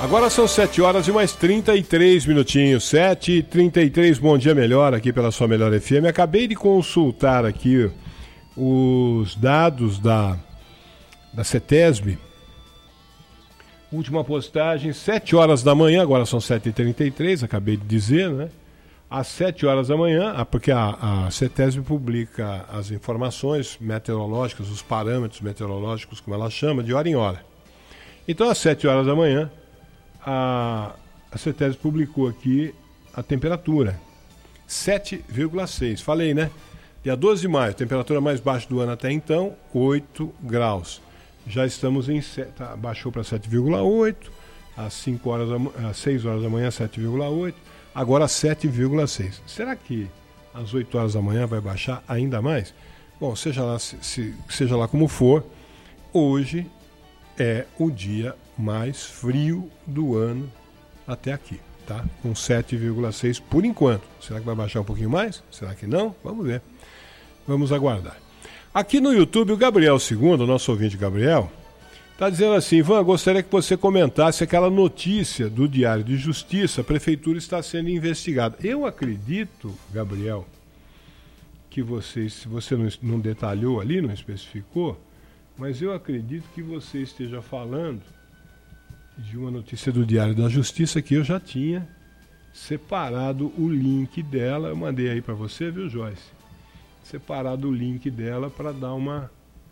Agora são 7 horas e mais 33 minutinhos. 7h33, bom dia melhor aqui pela sua Melhor FM. Acabei de consultar aqui os dados da CETESB. Última postagem, 7 horas da manhã, agora são 7h33, acabei de dizer, né? Às 7 horas da manhã, porque a CETESB publica as informações meteorológicas, os parâmetros meteorológicos, como ela chama, de hora em hora. Então, às 7 horas da manhã, a CETESB publicou aqui a temperatura, 7,6. Falei, né? Dia 12 de maio, temperatura mais baixa do ano até então, 8 graus. Já estamos em... baixou para 7,8, às 6 horas da manhã, 7,8, agora 7,6. Será que às 8 horas da manhã vai baixar ainda mais? Bom, seja lá como for, hoje é o dia mais frio do ano até aqui, tá? Com 7,6 por enquanto. Será que vai baixar um pouquinho mais? Será que não? Vamos ver. Vamos aguardar. Aqui no YouTube, o Gabriel II, o nosso ouvinte Gabriel, está dizendo assim: Ivan, gostaria que você comentasse aquela notícia do Diário de Justiça, a prefeitura está sendo investigada. Eu acredito, Gabriel, que você, se você não detalhou ali, não especificou, mas eu acredito que você esteja falando de uma notícia do Diário da Justiça que eu já tinha separado o link dela. Eu mandei aí para você, viu, Joyce? Separado o link dela para dar uma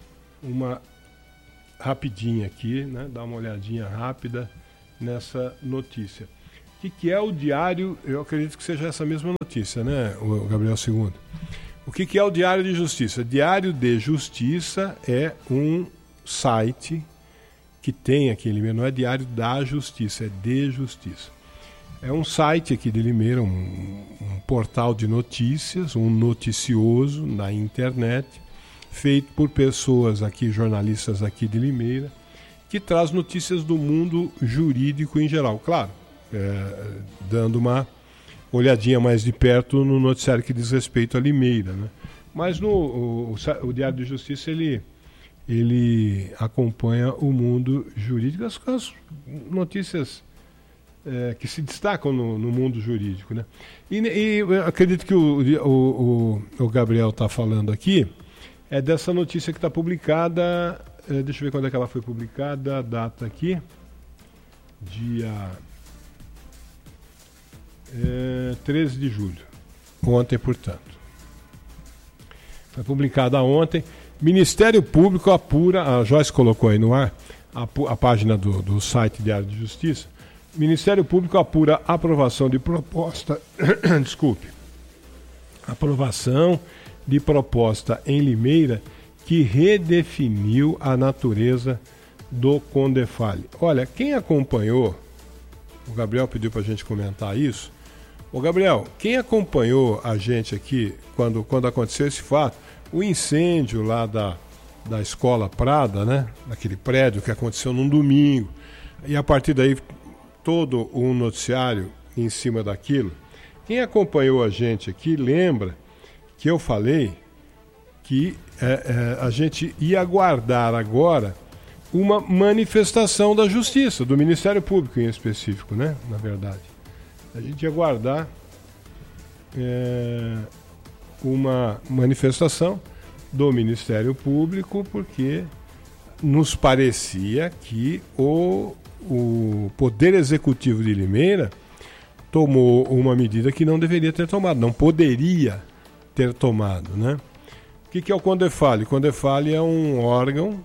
rapidinha aqui, né? Dar uma olhadinha rápida nessa notícia. O que é o Diário? Eu acredito que seja essa mesma notícia, né, o Gabriel II? O que é o Diário de Justiça? Diário de Justiça é um site que tem aqui em Limeira, não é Diário da Justiça, é de Justiça. É um site aqui de Limeira, um portal de notícias, um noticioso na internet, feito por pessoas aqui, jornalistas aqui de Limeira, que traz notícias do mundo jurídico em geral. Claro, dando uma olhadinha mais de perto no noticiário que diz respeito a Limeira, né? Mas o Diário de Justiça, ele acompanha o mundo jurídico, as notícias que se destacam no mundo jurídico, né? E eu acredito que o Gabriel está falando aqui é dessa notícia que está publicada, deixa eu ver quando é que ela foi publicada, a data aqui, dia 13 de julho, ontem, portanto. Foi publicada ontem. Ministério Público apura, a Joyce colocou aí no ar, a página do site Diário de Justiça. Ministério Público apura aprovação de proposta, aprovação de proposta em Limeira que redefiniu a natureza do Condefale. Olha, quem acompanhou, o Gabriel pediu para a gente comentar isso. Ô Gabriel, quem acompanhou a gente aqui quando aconteceu esse fato, o incêndio lá da Escola Prada, né? Naquele prédio que aconteceu num domingo, e a partir daí todo um noticiário em cima daquilo. Quem acompanhou a gente aqui lembra que eu falei que a gente ia aguardar agora uma manifestação da Justiça, do Ministério Público em específico, né? Na verdade, a gente ia aguardar uma manifestação do Ministério Público, porque nos parecia que o Poder Executivo de Limeira tomou uma medida que não deveria ter tomado, não poderia ter tomado, né? O que é o Condefale? O Condefale é um órgão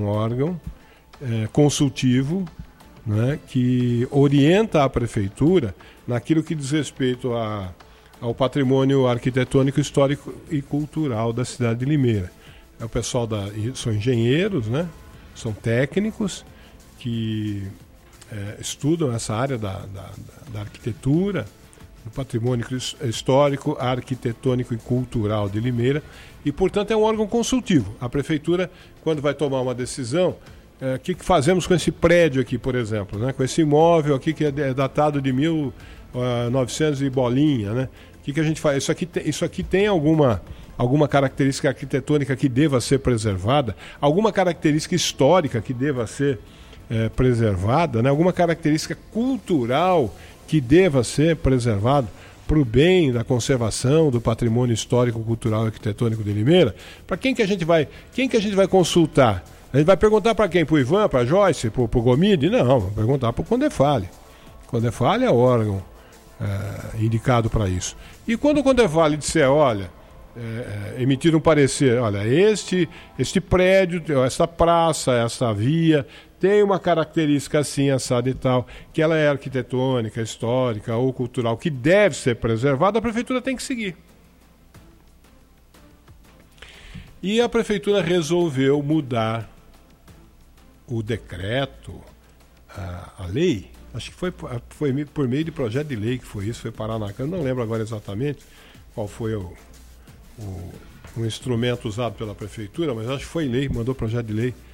consultivo, né, que orienta a prefeitura naquilo que diz respeito ao patrimônio arquitetônico, histórico e cultural da cidade de Limeira. É o pessoal são engenheiros, né? São técnicos que estudam essa área da arquitetura, do patrimônio histórico, arquitetônico e cultural de Limeira, e, portanto, é um órgão consultivo. A prefeitura, quando vai tomar uma decisão, o que fazemos com esse prédio aqui, por exemplo, né? Com esse imóvel aqui que é datado de 1900 e bolinha, né? O que a gente faz? Isso aqui tem alguma característica arquitetônica que deva ser preservada, alguma característica histórica que deva ser preservada, né? Alguma característica cultural que deva ser preservado para o bem da conservação do patrimônio histórico, cultural e arquitetônico de Limeira. Para quem que a gente vai consultar? A gente vai perguntar para quem? Para o Ivan, para a Joyce, para o Gomide? Não, vamos perguntar para o Condefale. O Condefale é o órgão indicado para isso. E quando o Condefale disser, olha, emitir um parecer, olha, este prédio, essa praça, essa via, tem uma característica assim, assada e tal, que ela é arquitetônica, histórica ou cultural, que deve ser preservada, a prefeitura tem que seguir. E a prefeitura resolveu mudar o decreto, a lei, acho que foi por meio de projeto de lei que foi isso, foi parar na Câmara, não lembro agora exatamente qual foi o instrumento usado pela prefeitura, mas acho que foi lei, mandou projeto de lei.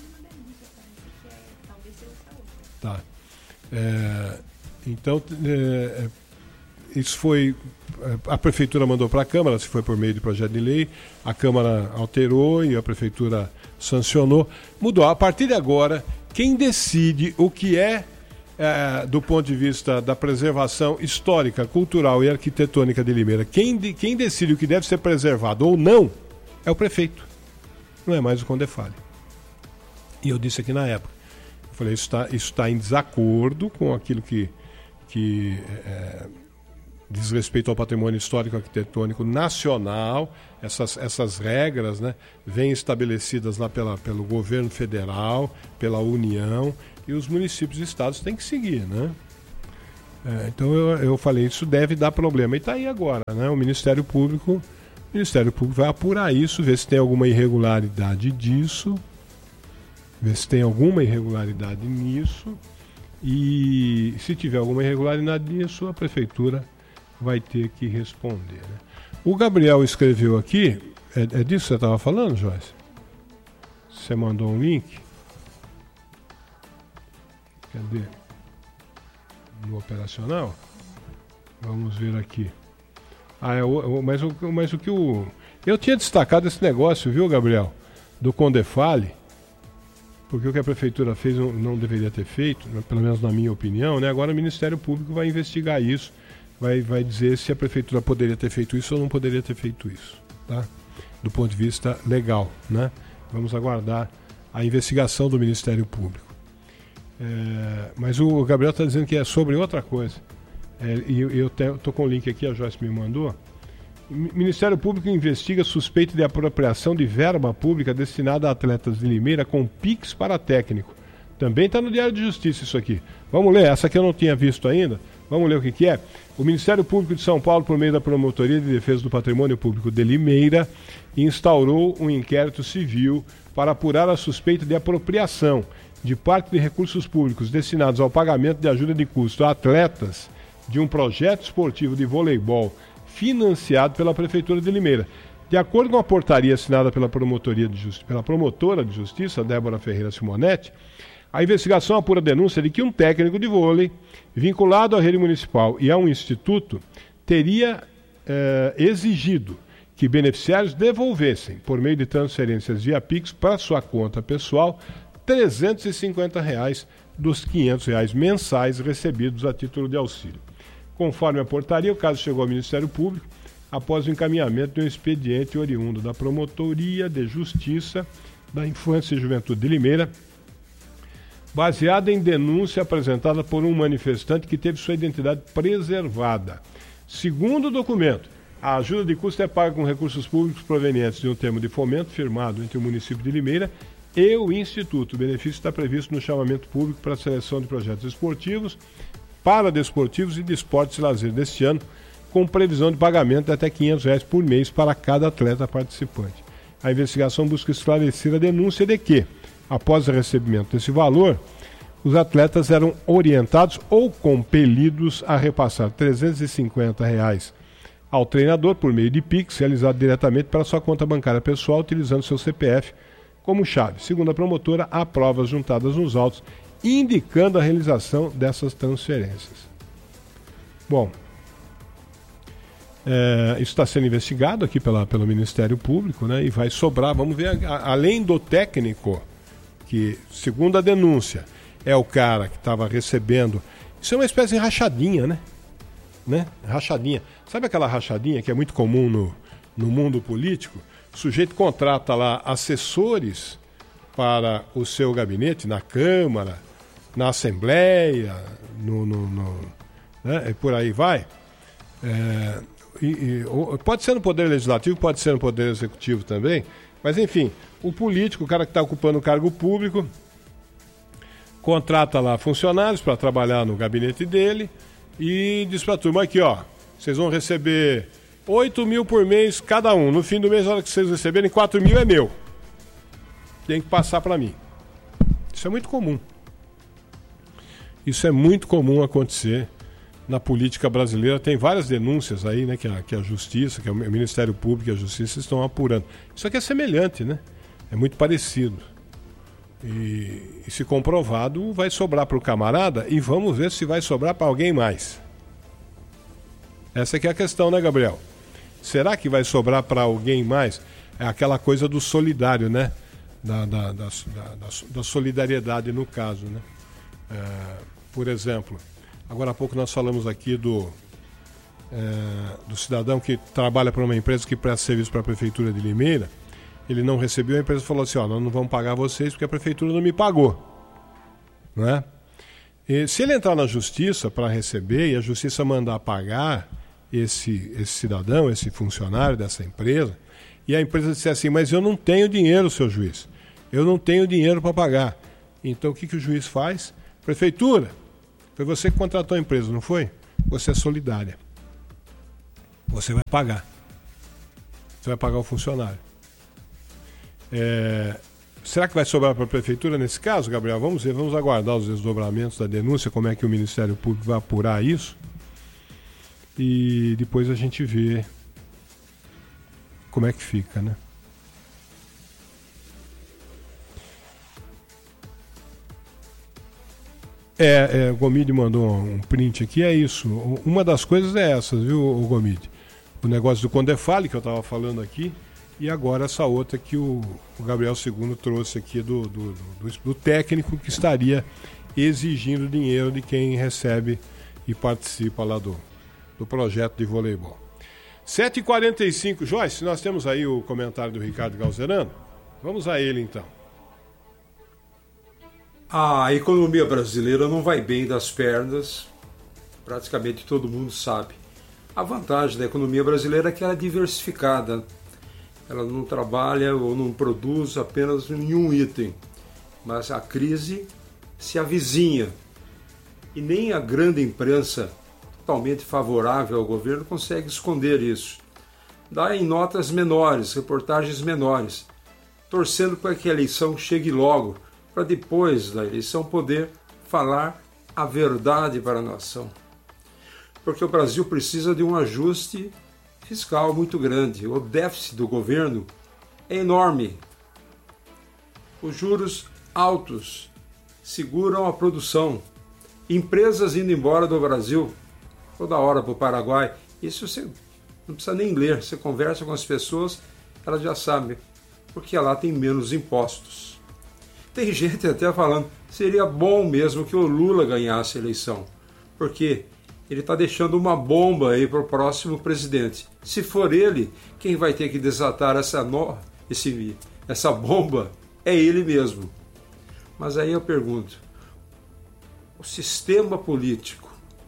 Tá. Então, isso foi. A prefeitura mandou para a Câmara, se foi por meio de projeto de lei, a Câmara alterou e a prefeitura sancionou. Mudou. A partir de agora, quem decide o que do ponto de vista da preservação histórica, cultural e arquitetônica de Limeira, quem decide o que deve ser preservado ou não é o prefeito. Não é mais o Condefale. E eu disse aqui na época. Eu falei, isso está em desacordo com aquilo que diz respeito ao patrimônio histórico arquitetônico nacional. Essas regras, né, vêm estabelecidas lá pelo governo federal, pela União, e os municípios e estados têm que seguir, né? Então eu falei, isso deve dar problema. E está aí agora, né? O Ministério Público vai apurar isso, ver se tem alguma irregularidade disso, ver se tem alguma irregularidade nisso, e se tiver alguma irregularidade nisso, a prefeitura vai ter que responder, né? O Gabriel escreveu aqui, é disso que você estava falando, Joyce? Você mandou um link? Cadê? No operacional? Vamos ver aqui. Mas o que eu tinha destacado esse negócio, viu, Gabriel? Do Condefale, porque o que a prefeitura fez não deveria ter feito, pelo menos na minha opinião, né? Agora o Ministério Público vai investigar isso, vai dizer se a prefeitura poderia ter feito isso ou não poderia ter feito isso, tá? Do ponto de vista legal, né? Vamos aguardar a investigação do Ministério Público. Mas o Gabriel está dizendo que é sobre outra coisa. E eu estou com o link aqui, a Joyce me mandou. O Ministério Público investiga suspeita de apropriação de verba pública destinada a atletas de Limeira com PIX para técnico. Também está no Diário de Justiça isso aqui. Vamos ler, essa aqui eu não tinha visto ainda. Vamos ler o que é. O Ministério Público de São Paulo, por meio da Promotoria de Defesa do Patrimônio Público de Limeira, instaurou um inquérito civil para apurar a suspeita de apropriação de parte de recursos públicos destinados ao pagamento de ajuda de custo a atletas de um projeto esportivo de voleibol financiado pela Prefeitura de Limeira. De acordo com a portaria assinada pela promotora de justiça, Débora Ferreira Simonetti, a investigação apura a denúncia de que um técnico de vôlei, vinculado à rede municipal e a um instituto, teria exigido que beneficiários devolvessem, por meio de transferências via Pix para sua conta pessoal, R$350 dos R$500 mensais recebidos a título de auxílio. Conforme a portaria, o caso chegou ao Ministério Público após o encaminhamento de um expediente oriundo da Promotoria de Justiça da Infância e Juventude de Limeira, baseado em denúncia apresentada por um manifestante que teve sua identidade preservada. Segundo o documento, a ajuda de custo é paga com recursos públicos provenientes de um termo de fomento firmado entre o município de Limeira e o Instituto. O benefício está previsto no chamamento público para a seleção de projetos esportivos, paradesportivos e de esportes e lazer deste ano, com previsão de pagamento de até R$500 por mês para cada atleta participante. A investigação busca esclarecer a denúncia de que, após o recebimento desse valor, os atletas eram orientados ou compelidos a repassar R$350 ao treinador por meio de Pix, realizado diretamente para sua conta bancária pessoal, utilizando seu CPF como chave. Segundo a promotora, há provas juntadas nos autos indicando a realização dessas transferências. Bom, isso está sendo investigado aqui pelo Ministério Público, né, e vai sobrar, vamos ver, além do técnico, que, segundo a denúncia, é o cara que estava recebendo. Isso é uma espécie de rachadinha, né? Rachadinha. Sabe aquela rachadinha que é muito comum no mundo político? O sujeito contrata lá assessores para o seu gabinete, na Câmara, na Assembleia, né? E por aí vai. Pode ser no Poder Legislativo, pode ser no Poder Executivo também, mas enfim, o político, o cara que está ocupando o cargo público, contrata lá funcionários para trabalhar no gabinete dele e diz para a turma, aqui ó, vocês vão receber 8 mil por mês cada um. No fim do mês, na hora que vocês receberem, 4 mil é meu. Tem que passar para mim. Isso é muito comum. Isso é muito comum acontecer na política brasileira. Tem várias denúncias aí, né, que a Justiça, que o Ministério Público e a Justiça estão apurando. Isso aqui é semelhante, né? É muito parecido. E se comprovado, vai sobrar para o camarada e vamos ver se vai sobrar para alguém mais. Essa aqui é a questão, né, Gabriel? Será que vai sobrar para alguém mais? É aquela coisa do solidário, né? Da solidariedade no caso, né? Por exemplo, agora há pouco nós falamos aqui do cidadão que trabalha para uma empresa que presta serviço para a Prefeitura de Limeira. Ele não recebeu, a empresa falou assim, ó, nós não vamos pagar vocês porque a Prefeitura não me pagou. Não é? E se ele entrar na Justiça para receber e a Justiça mandar pagar esse cidadão, esse funcionário dessa empresa, e a empresa disser assim, mas eu não tenho dinheiro, seu juiz, eu não tenho dinheiro para pagar. Então o que o juiz faz? Prefeitura, foi você que contratou a empresa, não foi? Você é solidária. Você vai pagar. Você vai pagar o funcionário. Será que vai sobrar para a Prefeitura nesse caso, Gabriel? Vamos ver, vamos aguardar os desdobramentos da denúncia, como é que o Ministério Público vai apurar isso. E depois a gente vê como é que fica, né? O Gomide mandou um print aqui, é isso. Uma das coisas é essa, viu, o Gomide? O negócio do Condefale, que eu estava falando aqui, e agora essa outra que o Gabriel II trouxe aqui do técnico que estaria exigindo dinheiro de quem recebe e participa lá do projeto de voleibol. 7h45, Joyce, nós temos aí o comentário do Ricardo Galzerano. Vamos a ele então. A economia brasileira não vai bem das pernas, praticamente todo mundo sabe. A vantagem da economia brasileira é que ela é diversificada. Ela não trabalha ou não produz apenas em um item, mas a crise se avizinha. E nem a grande imprensa, totalmente favorável ao governo, consegue esconder isso. Dá em notas menores, reportagens menores, torcendo para que a eleição chegue logo, para depois da eleição poder falar a verdade para a nação. Porque o Brasil precisa de um ajuste fiscal muito grande. O déficit do governo é enorme. Os juros altos seguram a produção. Empresas indo embora do Brasil, toda hora para o Paraguai. Isso você não precisa nem ler. Você conversa com as pessoas, elas já sabem. Porque lá tem menos impostos. Tem gente até falando, seria bom mesmo que o Lula ganhasse a eleição. Porque ele está deixando uma bomba aí para o próximo presidente. Se for ele, quem vai ter que desatar essa bomba é ele mesmo. Mas aí eu pergunto, o sistema político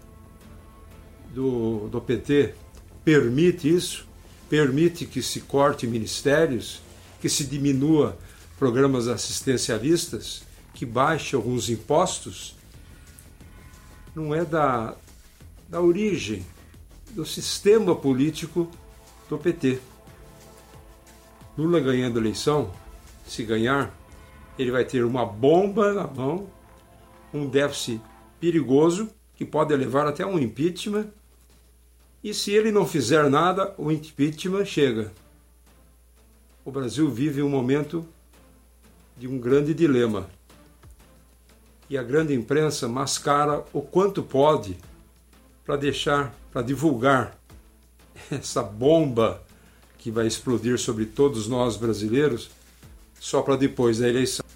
do PT permite isso? Permite que se corte ministérios, que se diminua programas assistencialistas, que baixe alguns impostos? Não é da origem do sistema político do PT. Lula ganhando a eleição, se ganhar, ele vai ter uma bomba na mão, um déficit perigoso, que pode levar até um impeachment, e se ele não fizer nada, o impeachment chega. O Brasil vive um momento de um grande dilema. E a grande imprensa mascara o quanto pode para divulgar essa bomba que vai explodir sobre todos nós brasileiros só para depois da eleição.